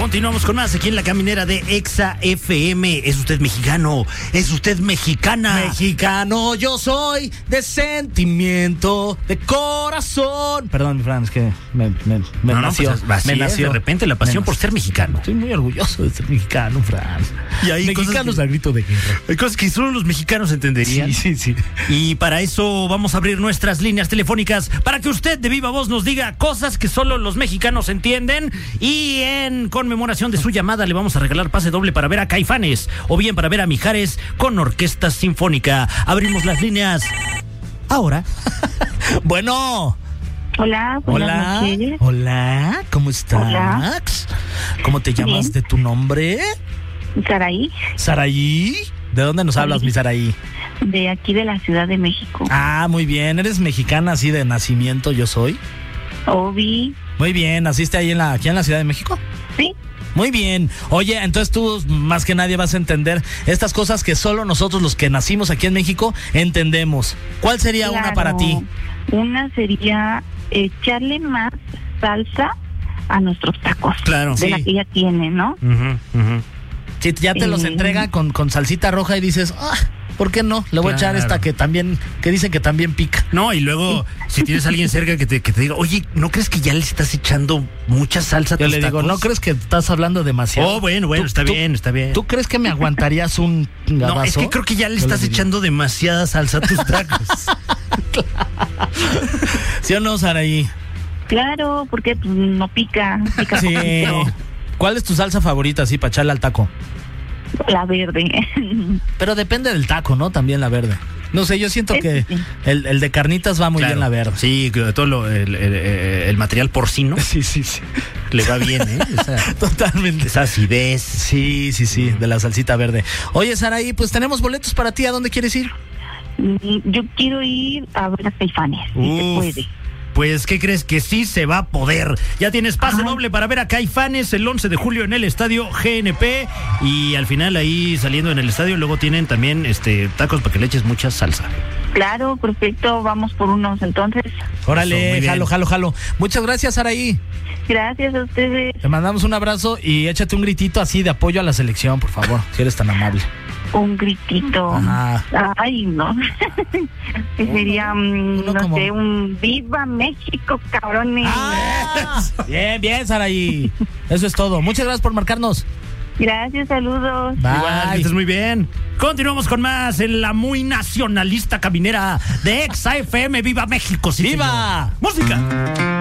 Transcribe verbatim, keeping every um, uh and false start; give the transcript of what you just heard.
Continuamos con más aquí en la caminera de Exa F M. ¿Es usted mexicano? ¿Es usted mexicana? Mexicano yo soy, de sentimiento, de corazón. Perdón, mi Fran, es que me, me, me no, nació. No, pues, me nació de repente la pasión por ser mexicano. Estoy muy orgulloso de ser mexicano, Fran. Y hay mexicanos que, al grito de guerra. Hay cosas que solo los mexicanos entenderían. Sí, sí, sí. Y para eso vamos a abrir nuestras líneas telefónicas para que usted de viva voz nos diga cosas que solo los mexicanos entienden. Y en conmemoración de su llamada le vamos a regalar pase doble para ver a Caifanes o bien para ver a Mijares con orquesta sinfónica. Abrimos las líneas ahora. Bueno. Hola, buenas Hola. noches. Hola, ¿cómo estás? Hola. ¿Cómo te llamas Bien. de tu nombre? Saraí, Saraí. ¿De dónde nos hablas, mi Saraí? de aquí de la Ciudad de México. Ah, muy bien. ¿Eres mexicana así de nacimiento? Yo soy. Obi, Muy bien. ¿Naciste ahí en la, aquí en la Ciudad de México? sí, Muy bien. Oye, entonces tú más que nadie vas a entender estas cosas que solo nosotros los que nacimos aquí en México entendemos. ¿Cuál sería una claro. para ti? Una sería echarle más salsa a nuestros tacos. Claro, de sí. la que ya tiene, ¿no? Uh-huh, uh-huh. Si ya te los Eh. entrega con, con salsita roja y dices, ah, ¿por qué no? Le voy a echar Claro. esta que también, que dicen que también pica. No, y luego, si tienes a alguien cerca que te, que te diga, oye, ¿no crees que ya le estás echando mucha salsa a Yo tus le digo, tacos? ¿no crees que estás hablando demasiado? Oh, bueno, bueno, ¿Tú- está tú- bien, está bien. ¿Tú crees que me aguantarías un gabazo? No, es que creo que ya le Yo estás diría. echando demasiada salsa a tus tacos. ¿Sí o no, Saraí? Claro, porque pues, no pica, pica Sí. poquito. ¿Cuál es tu salsa favorita, así, para echarle al taco? La verde. Pero depende del taco, ¿no? También la verde. No sé, yo siento Es- que sí. el, el de carnitas va muy Claro. bien la verde. Sí, que todo lo, el, el- el material porcino Sí, sí, sí. le va bien, ¿eh? Esa, Totalmente. esa acidez. Sí, sí, sí, de la salsita verde. Oye, Saraí, pues tenemos boletos para ti. ¿A dónde quieres ir? Yo quiero ir a ver a Caifanes, si se Uf. puede. Pues, ¿qué crees? Que sí se va a poder. Ya tienes pase Ay. doble para ver a Caifanes el once de julio en el estadio G N P. Y al final ahí saliendo en el estadio, luego tienen también este tacos para que le eches mucha salsa. Claro, perfecto, vamos por unos entonces. Eso, Órale, muy bien. jalo, jalo, jalo. Muchas gracias, Saraí. Gracias a ustedes. Te mandamos un abrazo y échate un gritito así de apoyo a la selección, por favor, si eres tan amable. Un gritito. Ajá. Ay, no. Que sería, mm, uno no como- sé, un Viva México, cabrones. Ah, bien, bien, Saraí. Eso es todo. Muchas gracias por marcarnos. Gracias, saludos. Bye. Igual, que estés muy bien. Continuamos con más en la muy nacionalista caminera de Exa F M. ¡Viva México! Sí, ¡Viva! señor. ¡Música!